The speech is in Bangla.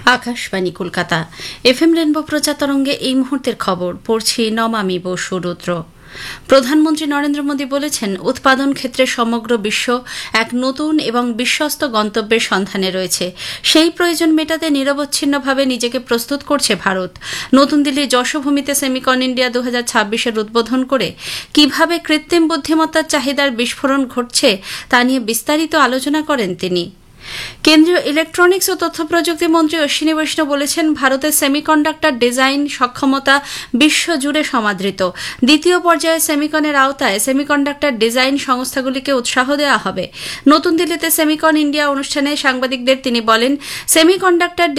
আকাশবাণী কলকাতা এফএম রেনবো প্রচার তরঙ্গে এই মুহূর্তের খবর পড়ছি নমামি বসু রুদ্র। প্রধানমন্ত্রী নরেন্দ্র মোদী বলেছেন, উৎপাদন ক্ষেত্রে সমগ্র বিশ্ব এক নতুন এবং বিশ্বস্ত গন্তব্যের সন্ধানে রয়েছে। সেই প্রয়োজন মেটাতে নিরবচ্ছিন্নভাবে নিজেকে প্রস্তুত করছে ভারত। নতুন দিল্লির যশোভূমিতে সেমিকন ইন্ডিয়া 2026-এর উদ্বোধন করে কিভাবে কৃত্রিম বুদ্ধিমত্তার চাহিদার বিস্ফোরণ ঘটছে তা নিয়ে বিস্তারিত আলোচনা করেন তিনি। কেন্দ্রীয় ইলেকট্রনিক্স ও তথ্য প্রযুক্তি মন্ত্রী অশ্বিনী বৈষ্ণব বলেছেন, ভারতের সেমিকন্ডাক্টর ডিজাইন সক্ষমতা বিশ্বজুড়ে সমাদৃত। দ্বিতীয় পর্যায়ে সেমিকনের আওতায় সেমিকন্ডাক্টর ডিজাইন সংস্থাগুলিকে উৎসাহ দেওয়া হবে। নতুন দিল্লিতে সেমিকন ইন্ডিয়া অনুষ্ঠানে সাংবাদিকদের তিনি বলেন, সেমিকন্ডাক্টর